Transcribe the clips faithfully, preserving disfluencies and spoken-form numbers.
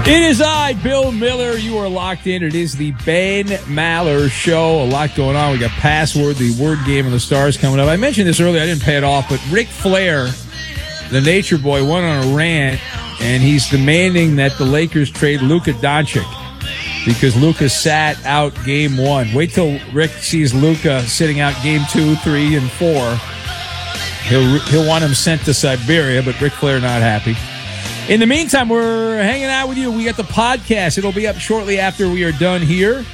It is I, Bill Miller. You are locked in. It is the Ben Maller Show. A lot going on. We got Password, the word game of the stars coming up. I mentioned this earlier. I didn't pay it off, but Ric Flair, the Nature Boy, went on a rant, and he's demanding that the Lakers trade Luka Doncic because Luka sat out game one. Wait till Rick sees Luka sitting out game two, three, and four. He'll, he'll want him sent to Siberia, but Ric Flair not happy. In the meantime, we're hanging out with you. We got the podcast. It'll be up shortly after we are done here.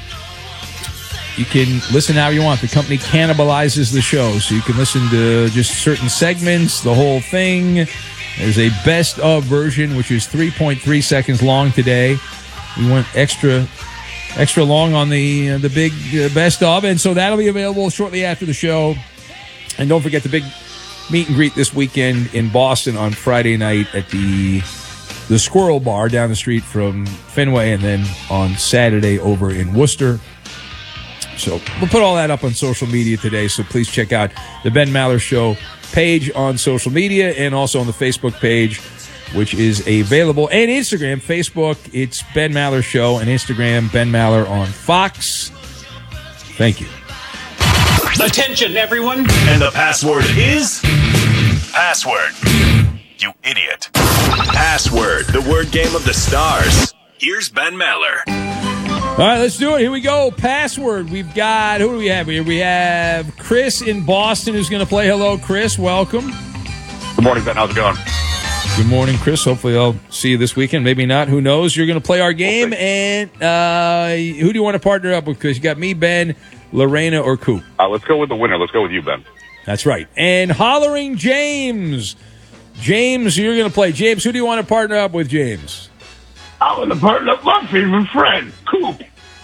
You can listen how you want. The company cannibalizes the show, so you can listen to just certain segments, the whole thing. There's a best of version, which is three point three seconds long today. We went extra extra long on the uh, the big uh, best of, and so that'll be available shortly after the show. And don't forget the big meet and greet this weekend in Boston on Friday night at the the Squirrel Bar down the street from Fenway, and then on Saturday over in Worcester. So we'll put all that up on social media today, so please check out the Ben Maller Show page on social media and also on the Facebook page, which is available, and Instagram. Facebook, it's Ben Maller Show, and Instagram, Ben Maller on Fox. Thank you. Attention, everyone. And the password is... Password. You idiot. Password, the word game of the stars. Here's Ben Maller. All right, let's do it. Here we go. Password. We've got, who do we have here? We have Chris in Boston who's going to play. Hello, Chris. Welcome. Good morning, Ben. How's it going? Good morning, Chris. Hopefully I'll see you this weekend. Maybe not. Who knows? You're going to play our game. And uh, who do you want to partner up with? Because you got me, Ben, Lorena, or Coop. Uh, let's go with the winner. Let's go with you, Ben. That's right. And Hollering James. James, you're going to play. James, who do you want to partner up with, James? I want to partner up my favorite friend, Coop.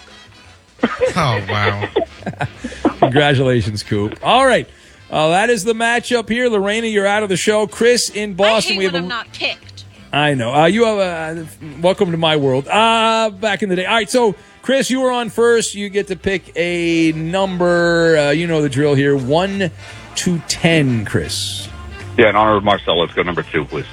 Oh, wow. Congratulations, Coop. All right. Uh, that is the matchup here. Lorena, you're out of the show. Chris in Boston. I hate we have when a, I'm not picked. I know. Uh, you have a... Welcome to my world. Uh, back in the day. All right, so, Chris, you were on first. You get to pick a number. Uh, you know the drill here. one to ten, Chris. Yeah, in honor of Marcel, let's go number two, please.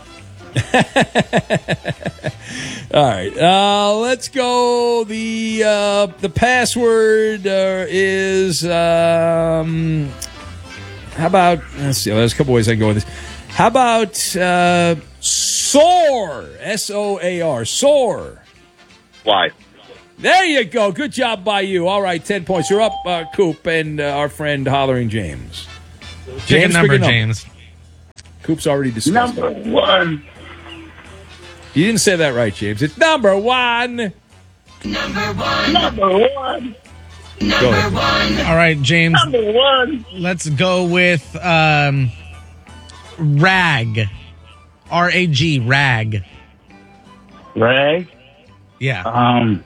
All right, uh, let's go. The uh, the password uh, is um, how about? Let's see. There's a couple ways I can go with this. How about uh, soar? S O A R. Soar. Why? There you go. Good job by you. All right, ten points. You're up, uh, Coop, and uh, our friend Hollering James. Pick a number, pick a James. Coop's already discussed. Number one. You didn't say that right, James. It's number one. Number one. Number one. Number one. All right, James. Number one. Let's go with um, rag. R A G, rag. Rag. Yeah. Um.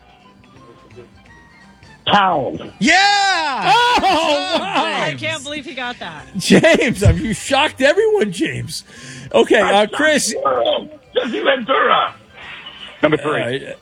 Towel. Yeah! Oh, wow. I can't believe he got that. James, I mean, you shocked everyone, James. Okay, uh, Chris. Jesse Ventura. Number three. All right.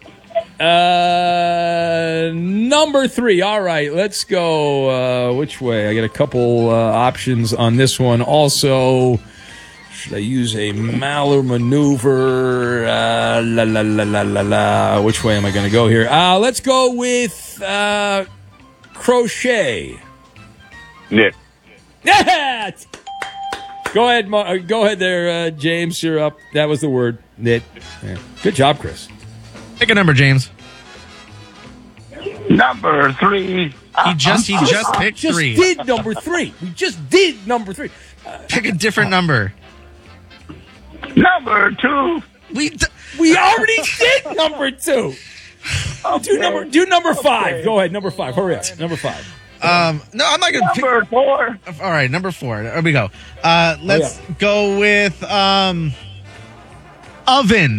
Uh, number three. All right, let's go. Uh, which way? I got a couple uh, options on this one. Also, should I use a Maller maneuver? Uh, la la la la la la. Which way am I going to go here? Uh, let's go with uh, crochet. Knit. Yeah. Go ahead, Mar- go ahead there, uh, James. You're up. That was the word. Knit. Yeah. Good job, Chris. Pick a number, James. Number three. He just he just picked Just three. did number three. We just did number three. Pick a different number. Number two. We d- We already did number two. Do number do number five. Go ahead, number five. Hurry up. Number five. um no, I'm not gonna pick. Number four. All right, number four. There we go. Uh, let's Oh, yeah. go with um oven.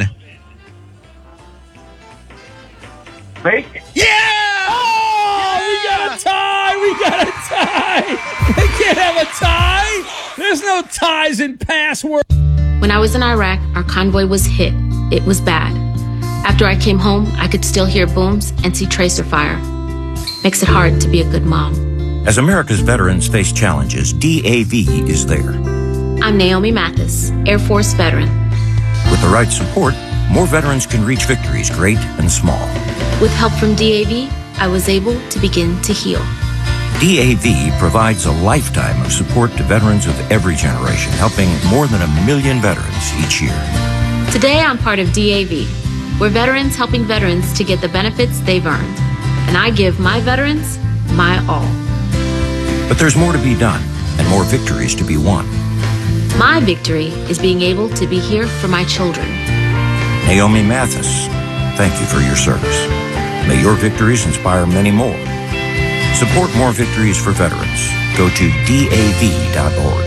Bake. Yeah! Oh, we got a tie. We got a tie. They can't have a tie. There's no ties in password. When I was in Iraq, our convoy was hit. It was bad. After I came home, I could still hear booms and see tracer fire. Makes it hard to be a good mom. As America's veterans face challenges, D A V is there. I'm Naomi Mathis, Air Force veteran. With the right support, more veterans can reach victories great and small. With help from D A V, I was able to begin to heal. D A V provides a lifetime of support to veterans of every generation, helping more than a million veterans each year. Today, I'm part of D A V. We're veterans helping veterans to get the benefits they've earned. And I give my veterans my all. But there's more to be done and more victories to be won. My victory is being able to be here for my children. Naomi Mathis, thank you for your service. May your victories inspire many more. Support more victories for veterans. Go to D A V dot org.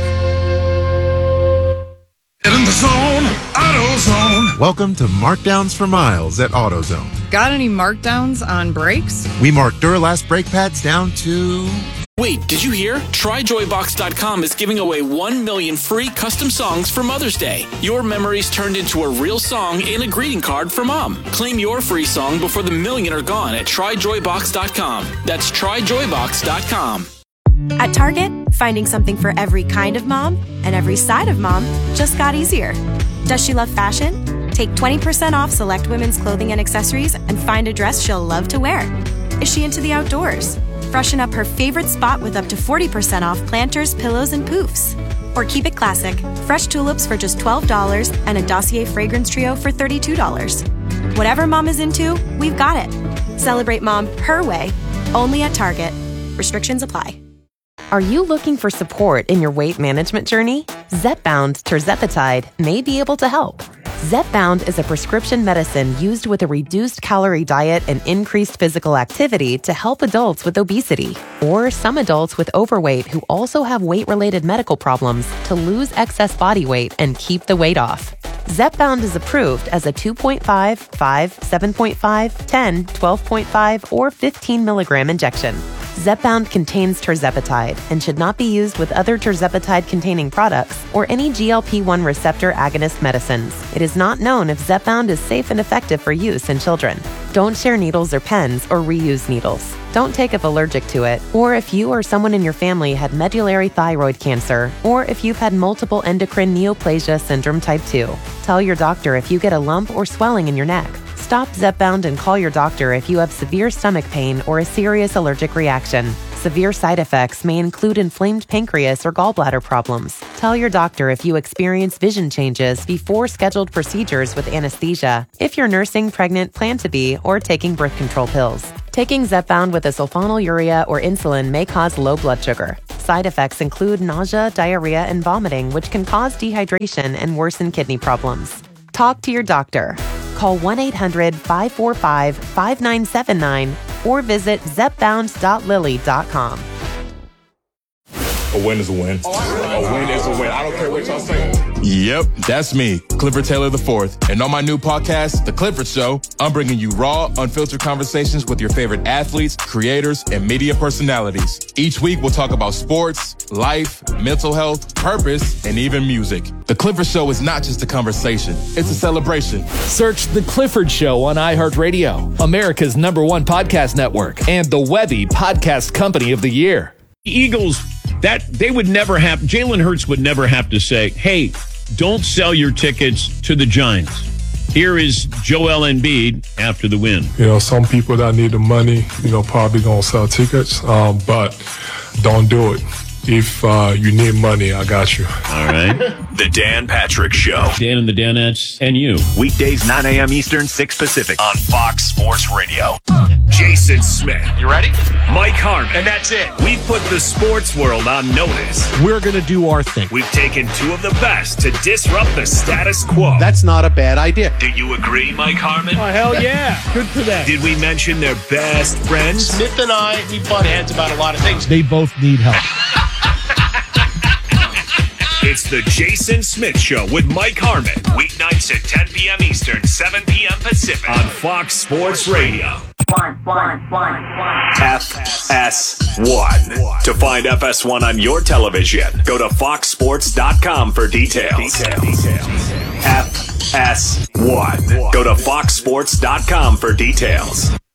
Get in the zone, AutoZone. Welcome to Markdowns for Miles at AutoZone. Got any markdowns on brakes? We mark Duralast brake pads down to... Wait, did you hear? Try Joy Box dot com is giving away one million free custom songs for Mother's Day. Your memories turned into a real song and a greeting card for Mom. Claim your free song before the million are gone at Try Joy Box dot com. That's Try Joy Box dot com. At Target, finding something for every kind of mom and every side of mom just got easier. Does she love fashion? Take twenty percent off select women's clothing and accessories and find a dress she'll love to wear. Is she into the outdoors? Freshen up her favorite spot with up to forty percent off planters, pillows, and poofs. Or keep it classic. Fresh tulips for just twelve dollars and a Dossier fragrance trio for thirty-two dollars. Whatever mom is into, we've got it. Celebrate mom her way, only at Target. Restrictions apply. Are you looking for support in your weight management journey? Zepbound tirzepatide may be able to help. Zepbound is a prescription medicine used with a reduced calorie diet and increased physical activity to help adults with obesity, or some adults with overweight who also have weight-related medical problems to lose excess body weight and keep the weight off. Zepbound is approved as a two point five, five, seven point five, ten, twelve point five, or fifteen milligram injection. Zepbound contains tirzepatide and should not be used with other tirzepatide-containing products or any G L P one receptor agonist medicines. It is not known if Zepbound is safe and effective for use in children. Don't share needles or pens or reuse needles. Don't take if allergic to it, or if you or someone in your family had medullary thyroid cancer, or if you've had multiple endocrine neoplasia syndrome type two. Tell your doctor if you get a lump or swelling in your neck. Stop Zepbound and call your doctor if you have severe stomach pain or a serious allergic reaction. Severe side effects may include inflamed pancreas or gallbladder problems. Tell your doctor if you experience vision changes before scheduled procedures with anesthesia, if you're nursing, pregnant, plan to be, or taking birth control pills. Taking Zepbound with a sulfonylurea or insulin may cause low blood sugar. Side effects include nausea, diarrhea, and vomiting, which can cause dehydration and worsen kidney problems. Talk to your doctor. Call one eight hundred, five four five, five nine seven nine or visit zepbound dot lilly dot com. A win is a win. A win is a win. I don't care what y'all say. Yep, that's me, Clifford Taylor the fourth. And on my new podcast, The Clifford Show, I'm bringing you raw, unfiltered conversations with your favorite athletes, creators, and media personalities. Each week, we'll talk about sports, life, mental health, purpose, and even music. The Clifford Show is not just a conversation, it's a celebration. Search The Clifford Show on iHeartRadio, America's number one podcast network, and the Webby Podcast Company of the Year. The Eagles, that they would never have, Jalen Hurts would never have to say, hey, don't sell your tickets to the Giants. Here is Joel Embiid after the win. You know, some people that need the money, you know, probably gonna sell tickets, um, but don't do it. If uh, you need money, I got you. All right. The Dan Patrick Show. Dan and the Danettes and you. Weekdays, nine a.m. Eastern, six Pacific on Fox Sports Radio. Jason Smith. You ready? Mike Harmon. And that's it. We've put the sports world on notice. We're going to do our thing. We've taken two of the best to disrupt the status quo. That's not a bad idea. Do you agree, Mike Harmon? Oh, hell yeah. Good for them. Did we mention their best friends? Smith and I, we butt heads about a lot of things. They both need help. It's the Jason Smith Show with Mike Harmon. Weeknights at ten p.m. Eastern, seven p.m. Pacific on Fox Sports Radio. One, one, one, one. F S one. To find F S one on your television, go to fox sports dot com for details. F S one. Go to fox sports dot com for details.